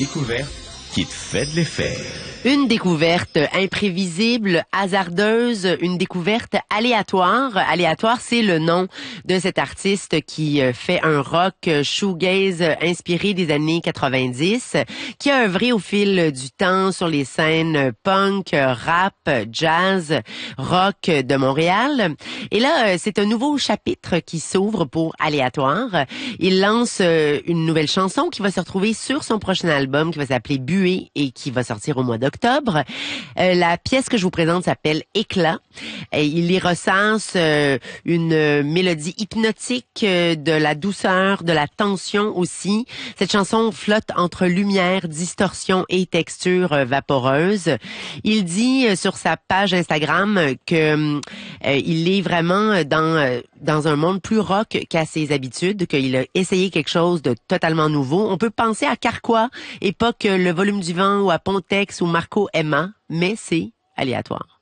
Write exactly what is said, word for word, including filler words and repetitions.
découverte qui te fait de l'effet. Une découverte imprévisible, hasardeuse, une découverte aléatoire. Aléatoire, c'est le nom de cet artiste qui fait un rock shoegaze inspiré des années quatre-vingt-dix, qui a œuvré au fil du temps sur les scènes punk, rap, jazz, rock de Montréal. Et là, c'est un nouveau chapitre qui s'ouvre pour Aléatoire. Il lance une nouvelle chanson qui va se retrouver sur son prochain album qui va s'appeler Buée et qui va sortir au mois d'octobre. Octobre. Euh, la pièce que je vous présente s'appelle Éclat. Et il y recense euh, une mélodie hypnotique, euh, de la douceur, de la tension aussi. Cette chanson flotte entre lumière, distorsion et texture euh, vaporeuse. Il dit euh, sur sa page Instagram que euh, il est vraiment dans euh, dans un monde plus rock qu'à ses habitudes, qu'il a essayé quelque chose de totalement nouveau. On peut penser à Carquois, époque Le Volume du Vent, ou à Pontex ou Marco Emma, mais c'est aléatoire.